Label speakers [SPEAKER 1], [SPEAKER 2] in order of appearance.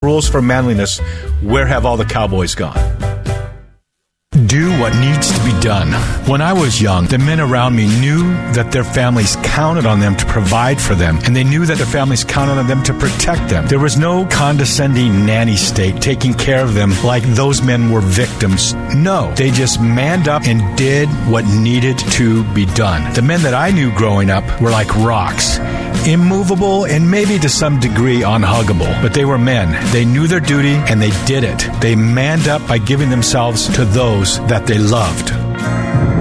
[SPEAKER 1] rules for manliness, where have all the cowboys gone? Do what needs to be done. When I was young, the men around me knew that their families counted on them to provide for them, and they knew that their families counted on them to protect them. There was no condescending nanny state taking care of them like those men were victims. No, they just manned up and did what needed to be done. The men that I knew growing up were like rocks, immovable and maybe to some degree unhuggable, but they were men. They knew their duty and they did it. They manned up by giving themselves to those that they loved.